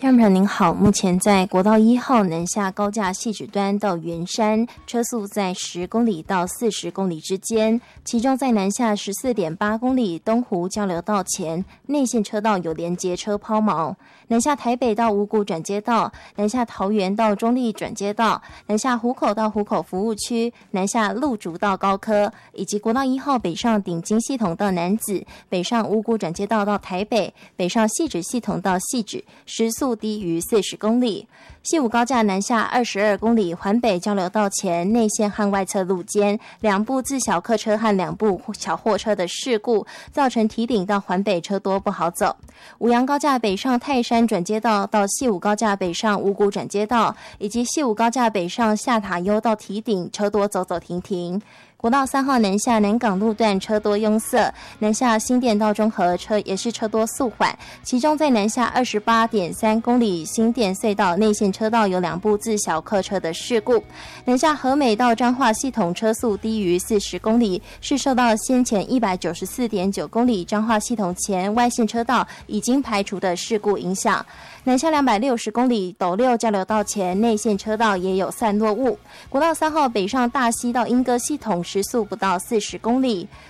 听众朋友您好，目前在国道1号南下高架汐止端到圆山，车速在10公里到40公里之间，其中在南下14.8公里东湖交流道前，内线车道有连接车抛锚；南下台北到五股转接道，南下桃园到中立转接道，南下湖口到湖口服务区，南下鹿竹到高科，以及国道1号北上顶金系统到楠梓，北上五股转接道到台北，北上汐止系统到汐止，时速低于40公里。西武高架南下22公里环北交流道前内线和外侧路肩两部自小客车和两部小货车的事故，造成堤顶到环北车多不好走。五杨高架北上泰山转接道到西武高架北上五股转接道，以及西武高架北上下塔悠到堤顶车多走走停停。国道3号南下南港路段车多拥塞，南下新店到中和也是车多速缓，其中在南下28.3公里新店隧道内线车道有两部自小客车的事故。南下和美到彰化系统车速低于40公里，是受到先前194.9公里彰化系统前外线车道已经排除的事故影响。南下260公里斗六交流道前内线车道也有散落物。国道3号北上大溪到莺歌系统时速不到40公里。